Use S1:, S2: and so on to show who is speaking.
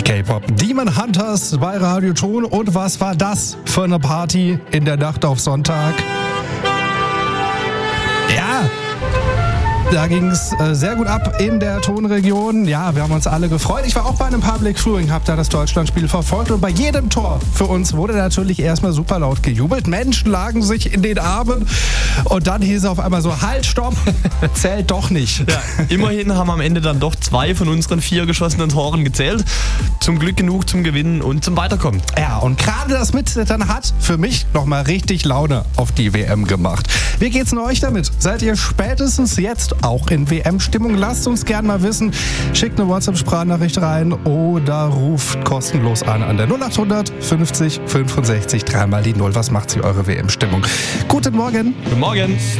S1: K-Pop Demon Hunters bei Radio Ton. Und was war das für eine Party in der Nacht auf Sonntag? Ja, da ging es sehr gut ab in der Tonregion. Ja, wir haben uns alle gefreut. Ich war auch bei einem Public Viewing, habe da das Deutschlandspiel verfolgt und bei jedem Tor für uns wurde natürlich erstmal super laut gejubelt. Menschen lagen sich in den Armen und dann hieß es auf einmal so, halt, stopp, zählt doch nicht.
S2: Ja, immerhin haben am Ende dann doch 2 von unseren 4 geschossenen Toren gezählt. Zum Glück genug zum Gewinnen und zum Weiterkommen.
S1: Ja, und gerade das Mitzittern hat für mich nochmal richtig Laune auf die WM gemacht. Wie geht's denn euch damit? Seid ihr spätestens jetzt auch in WM-Stimmung? Lasst uns gern mal wissen. Schickt eine WhatsApp-Sprachnachricht rein oder ruft kostenlos an der 0800 50 65 3 mal die 0. Was macht sie eure WM-Stimmung? Guten Morgen.
S2: Guten Morgen.